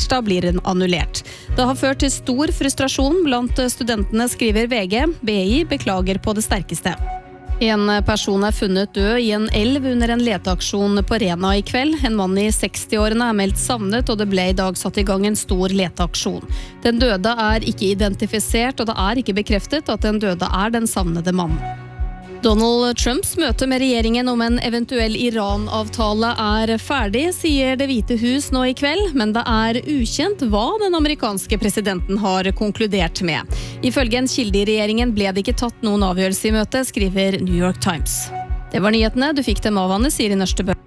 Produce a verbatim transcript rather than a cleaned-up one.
tirsdag blir den annullert. Det har ført til stor frustrasjon blant studentene, skriver V G. B I beklager på det sterkeste. En person er funnet død i en elv under en leteaksjon på Rena i kveld. En mann i seksti-årene er meldt savnet, og det ble i dag satt i gang en stor leteaksjon. Den døde er ikke identifisert, og det er ikke bekreftet at den døde er den savnede mannen. Donald Trumps møte med regjeringen om en eventuell Iran-avtale er ferdig, sier Det hvite hus nå i kveld, men det er ukjent hva den amerikanske presidenten har konkludert med. Ifølge en kilde i regjeringen ble det ikke tatt noen avgjørelse i møtet, skriver New York Times. Det var nyhetene, du fikk dem av Anne Siri Nørstebø.